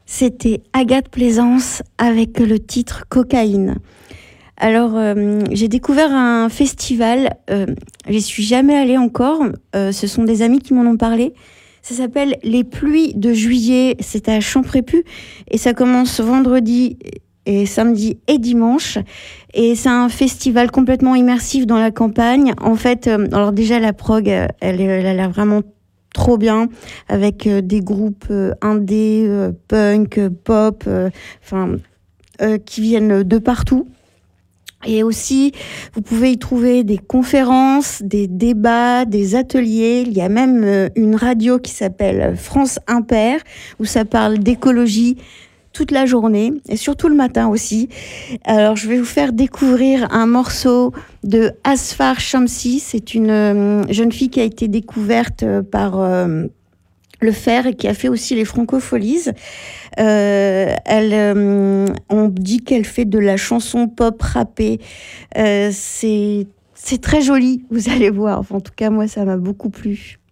C'était Agathe Plaisance avec le titre Cocaïne. Alors, j'ai découvert un festival, j'y suis jamais allée encore, ce sont des amis qui m'en ont parlé. Ça s'appelle Les Pluies de Juillet, c'est à Champrépus et ça commence vendredi et samedi et dimanche. Et c'est un festival complètement immersif dans la campagne. En fait, alors déjà la prog, elle a l'air vraiment trop bien, avec des groupes indé, punk, pop, qui viennent de partout. Et aussi, vous pouvez y trouver des conférences, des débats, des ateliers. Il y a même une radio qui s'appelle France Impair, où ça parle d'écologie toute la journée, et surtout le matin aussi. Alors, je vais vous faire découvrir un morceau de Asfar Shamsi. C'est une jeune fille qui a été découverte par Le Fer et qui a fait aussi les Francopholies. On dit qu'elle fait de la chanson pop rappée. C'est très joli, vous allez voir. Enfin, en tout cas, moi, ça m'a beaucoup plu.